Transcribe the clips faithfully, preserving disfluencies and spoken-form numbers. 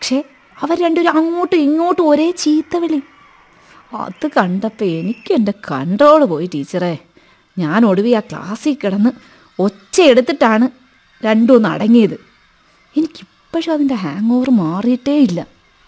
പക്ഷേ അവർ രണ്ടുപേരും അങ്ങോട്ടും ഇങ്ങോട്ടും ഒരേ ചീത്ത വിളി. അത് കണ്ടപ്പോൾ എനിക്ക് എൻ്റെ കൺട്രോൾ പോയി ടീച്ചറെ. ഞാൻ ഒടുവിൽ ആ ക്ലാസ്സിൽ കിടന്ന് ഒച്ച എടുത്തിട്ടാണ് രണ്ടും ഒന്ന് അടങ്ങിയത്. എനിക്കിപ്പോഴും അതിൻ്റെ ഹാങ് ഓവർ മാറിയിട്ടേ ഇല്ല.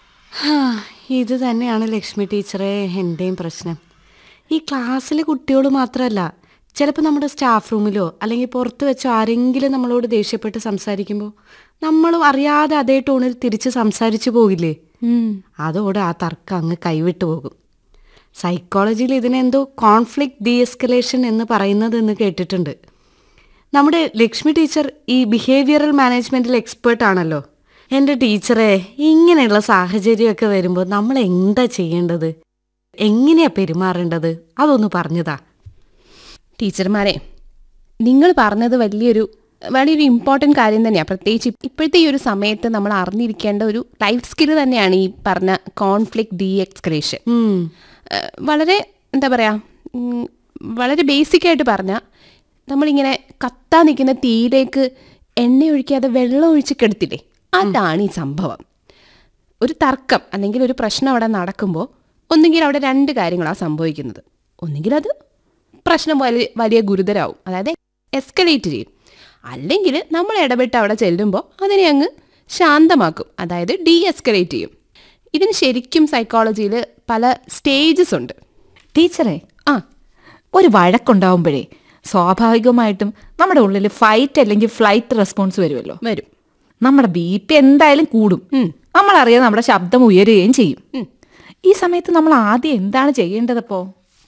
ഇത് തന്നെയാണ് ലക്ഷ്മി ടീച്ചറെ എൻ്റെയും പ്രശ്നം. ഈ ക്ലാസ്സിലെ കുട്ടികൾ മാത്രമല്ല, ചിലപ്പോൾ നമ്മുടെ സ്റ്റാഫ് റൂമിലോ അല്ലെങ്കിൽ പുറത്ത് വെച്ചോ ആരെങ്കിലും നമ്മളോട് ദേഷ്യപ്പെട്ട് സംസാരിക്കുമ്പോൾ നമ്മളും അറിയാതെ അതേ ടോണിൽ തിരിച്ച് സംസാരിച്ചു പോകില്ലേ? അതോടെ ആ തർക്കം അങ്ങ് കൈവിട്ടു പോകും. സൈക്കോളജിയിൽ ഇതിനെന്തോ കോൺഫ്ലിക്റ്റ് ഡി എസ്കലേഷൻ എന്ന് പറയുന്നത് എന്ന് കേട്ടിട്ടുണ്ട്. നമ്മുടെ ലക്ഷ്മി ടീച്ചർ ഈ ബിഹേവിയറൽ മാനേജ്മെൻറ്റിൽ എക്സ്പേർട്ടാണല്ലോ. എൻ്റെ ടീച്ചറെ, ഇങ്ങനെയുള്ള സാഹചര്യമൊക്കെ വരുമ്പോൾ നമ്മൾ എന്താ ചെയ്യേണ്ടത്, എങ്ങനെയാ പെരുമാറേണ്ടത്, അതൊന്ന് പറഞ്ഞതാ. ടീച്ചർമാരെ, നിങ്ങൾ പറഞ്ഞത് വലിയൊരു വലിയൊരു ഇമ്പോർട്ടൻറ്റ് കാര്യം തന്നെയാണ്. പ്രത്യേകിച്ച് ഇപ്പോഴത്തെ ഈ ഒരു സമയത്ത് നമ്മൾ അറിഞ്ഞിരിക്കേണ്ട ഒരു ലൈഫ് സ്കിൽ തന്നെയാണ് ഈ പറഞ്ഞ കോൺഫ്ലിക്റ്റ് ഡി എസ്കലേഷൻ. വളരെ എന്താ പറയുക, വളരെ ബേസിക്കായിട്ട് പറഞ്ഞാൽ നമ്മളിങ്ങനെ കത്താൻ നിൽക്കുന്ന തീയിലേക്ക് എണ്ണ ഒഴിക്കാതെ വെള്ളം ഒഴിച്ച് കെടുത്തില്ലേ, അതാണ് ഈ സംഭവം. ഒരു തർക്കം അല്ലെങ്കിൽ ഒരു പ്രശ്നം അവിടെ നടക്കുമ്പോൾ ഒന്നുകിൽ അവിടെ രണ്ട് കാര്യങ്ങളാണ് സംഭവിക്കുന്നത്. ഒന്നുകിൽ അത് പ്രശ്നം വലിയ വലിയ ഗുരുതരാവും, അതായത് എസ്കലേറ്റ് ചെയ്യും. അല്ലെങ്കിൽ നമ്മൾ ഇടപെട്ട് അവിടെ ചെല്ലുമ്പോൾ അതിനെ അങ്ങ് ശാന്തമാക്കും, അതായത് ഡീ എസ്കലേറ്റ് ചെയ്യും. ഇതിന് ശരിക്കും സൈക്കോളജിയിൽ പല സ്റ്റേജസ് ഉണ്ട്. ടീച്ചറെ, ആ ഒരു വഴക്കുണ്ടാവുമ്പോഴേ സ്വാഭാവികമായിട്ടും നമ്മുടെ ഉള്ളിൽ ഫൈറ്റ് അല്ലെങ്കിൽ ഫ്ലൈറ്റ് റെസ്പോൺസ് വരുമല്ലോ. വരും. നമ്മുടെ ബി പി എന്തായാലും കൂടും. നമ്മളറിയാം, നമ്മുടെ ശബ്ദം ഉയരുകയും ചെയ്യും. ഈ സമയത്ത് നമ്മൾ ആദ്യം എന്താണ് ചെയ്യേണ്ടതപ്പോൾ?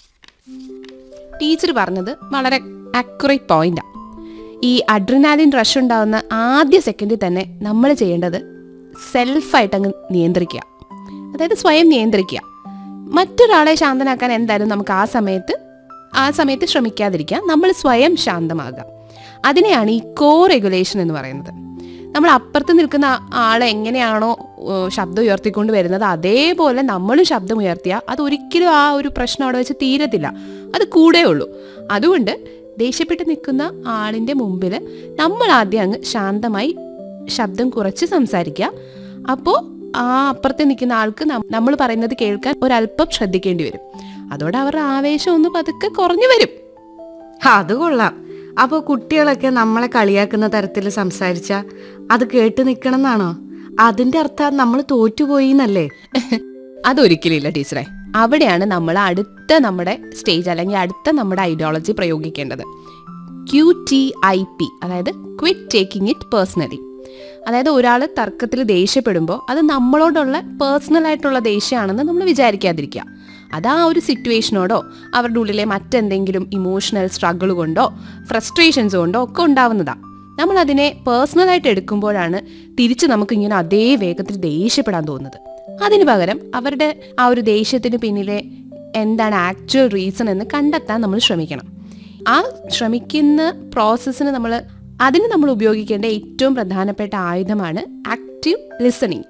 ടീച്ചർ പറഞ്ഞത് വളരെ ആക്യുറേറ്റ് പോയിന്റാണ്. ഈ അഡ്രിനാലിൻ റഷ് ഉണ്ടാകുന്ന ആദ്യ സെക്കൻഡിൽ തന്നെ നമ്മൾ ചെയ്യേണ്ടത് സെൽഫായിട്ട് അങ്ങ് നിയന്ത്രിക്കുക, അതായത് സ്വയം നിയന്ത്രിക്കുക. മറ്റൊരാളെ ശാന്തനാക്കാൻ എന്തായാലും നമുക്ക് ആ സമയത്ത് ആ സമയത്ത് ശ്രമിക്കാതിരിക്കുക, നമ്മൾ സ്വയം ശാന്തമാകുക. അതിനെയാണ് ഈ കോ റെഗുലേഷൻ എന്ന് പറയുന്നത്. നമ്മൾ അപ്പുറത്ത് നിൽക്കുന്ന ആളെ എങ്ങനെയാണോ ശബ്ദം ഉയർത്തിക്കൊണ്ട് വരുന്നത് അതേപോലെ നമ്മളും ശബ്ദം ഉയർത്തിയാൽ അതൊരിക്കലും ആ ഒരു പ്രശ്നം അവിടെ വെച്ച് തീരത്തില്ല, അത് കൂടെ ഉള്ളൂ. അതുകൊണ്ട് ദേഷ്യപ്പെട്ട് നിൽക്കുന്ന ആളിൻ്റെ മുമ്പിൽ നമ്മൾ ആദ്യം അങ്ങ് ശാന്തമായി ശബ്ദം കുറച്ച് സംസാരിക്കുക. അപ്പോൾ ആ അപ്പുറത്ത് നിൽക്കുന്ന ആൾക്ക് നമ്മൾ പറയുന്നത് കേൾക്കാൻ ഒരല്പം ശ്രദ്ധിക്കേണ്ടി വരും. അതോടെ അവരുടെ ആവേശം ഒന്ന് പതുക്കെ കുറഞ്ഞു വരും. അത് കൊള്ളാം. അപ്പോൾ കുട്ടികളൊക്കെ നമ്മളെ കളിയാക്കുന്ന തരത്തിൽ സംസാരിച്ചാൽ അത് കേട്ട് നിൽക്കണം എന്നാണോ? അതിൻ്റെ അർത്ഥം നമ്മൾ തോറ്റുപോയി എന്നല്ലേ? അതൊരിക്കലില്ല ടീച്ചറെ. അവിടെയാണ് നമ്മൾ അടുത്ത നമ്മുടെ സ്റ്റേജ് അല്ലെങ്കിൽ അടുത്ത നമ്മുടെ ideology പ്രയോഗിക്കേണ്ടത്. Q T I P, അതായത് ക്വിറ്റ് ടേക്കിംഗ് ഇറ്റ് പേഴ്സണലി. അതായത് ഒരാൾ തർക്കത്തിൽ ദേഷ്യപ്പെടുമ്പോൾ അത് നമ്മളോടുള്ള പേഴ്സണലായിട്ടുള്ള ദേഷ്യമാണെന്ന് നമ്മൾ വിചാരിക്കാതിരിക്കുക. അത് ആ ഒരു സിറ്റുവേഷനോടോ അവരുടെ ഉള്ളിലെ മറ്റെന്തെങ്കിലും ഇമോഷണൽ സ്ട്രഗിൾ കൊണ്ടോ ഫ്രസ്ട്രേഷൻസ് കൊണ്ടോ ഒക്കെ ഉണ്ടാവുന്നതാണ്. നമ്മളതിനെ പേഴ്സണലായിട്ട് എടുക്കുമ്പോഴാണ് തിരിച്ച് നമുക്കിങ്ങനെ അതേ വേഗത്തിൽ ദേഷ്യപ്പെടാൻ തോന്നുന്നത്. അതിന് പകരം അവരുടെ ആ ഒരു ദേഷ്യത്തിന് പിന്നിലെ എന്താണ് ആക്ച്വൽ റീസൺ എന്ന് കണ്ടെത്താൻ നമ്മൾ ശ്രമിക്കണം. ആ ശ്രമിക്കുന്ന പ്രോസസ്സിന് നമ്മൾ അതിന് നമ്മൾ ഉപയോഗിക്കേണ്ട ഏറ്റവും പ്രധാനപ്പെട്ട ആയുധമാണ് ആക്റ്റീവ് ലിസണിങ്.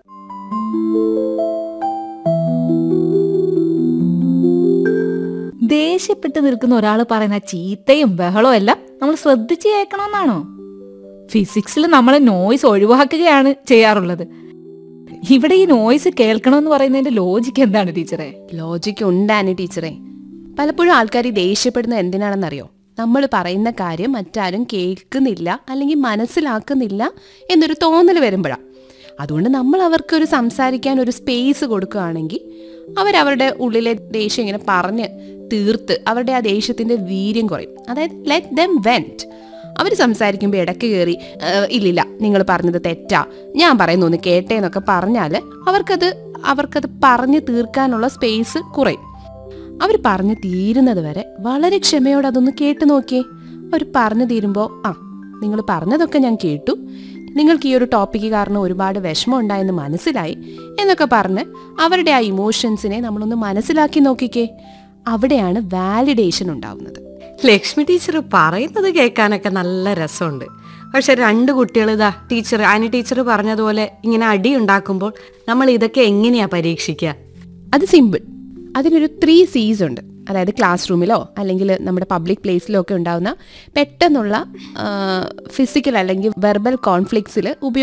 ദേഷ്യപ്പെട്ട് നിൽക്കുന്ന ഒരാൾ പറയുന്ന ചീത്തയും ബഹളവും എല്ലാം നമ്മൾ ശ്രദ്ധിച്ച് കേൾക്കണമെന്നാണോ? ഫിസിക്സിൽ നമ്മൾ നോയ്സ് ഒഴിവാക്കുകയാണ് ചെയ്യാറുള്ളത്. ഇവിടെ ഈ നോയ്സ് കേൾക്കണമെന്ന് പറയുന്നതിന്റെ ലോജിക്ക് എന്താണ് ടീച്ചറെ? ലോജിക്ക് ഉണ്ടാണ് ടീച്ചറെ. പലപ്പോഴും ആൾക്കാർ ഈ ദേഷ്യപ്പെടുന്നത് എന്തിനാണെന്നറിയോ? നമ്മൾ പറയുന്ന കാര്യം മറ്റാരും കേൾക്കുന്നില്ല അല്ലെങ്കിൽ മനസ്സിലാക്കുന്നില്ല എന്നൊരു തോന്നൽ വരുമ്പോഴാണ്. അതുകൊണ്ട് നമ്മൾ അവർക്കൊരു സംസാരിക്കാൻ ഒരു സ്പേസ് കൊടുക്കുകയാണെങ്കിൽ അവരവരുടെ ഉള്ളിലെ ദേഷ്യം ഇങ്ങനെ പറഞ്ഞ് തീർത്ത് അവരുടെ ആ ദേഷ്യത്തിൻ്റെ വീര്യം കുറയും. അതായത് ലെറ്റ് ദം വെന്റ്. അവർ സംസാരിക്കുമ്പോൾ ഇടയ്ക്ക് കയറി ഇല്ലില്ല നിങ്ങൾ പറഞ്ഞത് തെറ്റാ, ഞാൻ പറയുന്ന ഒന്ന് കേട്ടേ എന്നൊക്കെ പറഞ്ഞാൽ അവർക്കത് അവർക്കത് പറഞ്ഞ് തീർക്കാനുള്ള സ്പേസ് കുറയും. അവർ പറഞ്ഞു തീരുന്നത് വരെ വളരെ ക്ഷമയോടെ അതൊന്ന് കേട്ട് നോക്കിയേ. അവർ പറഞ്ഞു തീരുമ്പോൾ ആ നിങ്ങൾ പറഞ്ഞതൊക്കെ ഞാൻ കേട്ടു, നിങ്ങൾക്ക് ഈ ഒരു ടോപ്പിക്ക് കാരണം ഒരുപാട് വിഷമം ഉണ്ടായെന്ന് മനസ്സിലായി എന്നൊക്കെ പറഞ്ഞ് അവരുടെ ആ ഇമോഷൻസിനെ നമ്മളൊന്ന് മനസ്സിലാക്കി നോക്കിക്കേ. അവിടെയാണ് വാലിഡേഷൻ ഉണ്ടാവുന്നത്. ലക്ഷ്മി ടീച്ചർ പറയുന്നത് കേൾക്കാനൊക്കെ നല്ല രസമുണ്ട്. പക്ഷെ രണ്ട് കുട്ടികൾ ഇതാ ടീച്ചർ ആനി ടീച്ചർ പറഞ്ഞതുപോലെ ഇങ്ങനെ അടി ഉണ്ടാക്കുമ്പോൾ നമ്മൾ ഇതൊക്കെ എങ്ങനെയാ പരീക്ഷിക്കുക? അത് സിമ്പിൾ. അതിനൊരു ത്രീ സീസ് ഉണ്ട്. അതായത് ക്ലാസ് റൂമിലോ അല്ലെങ്കിൽ നമ്മുടെ പബ്ലിക് പ്ലേസിലോ ഒക്കെ ഉണ്ടാകുന്ന പെട്ടെന്നുള്ള ഫിസിക്കൽ അല്ലെങ്കിൽ വെർബൽ കോൺഫ്ലിക്ട്സിൽ ഉപയോഗ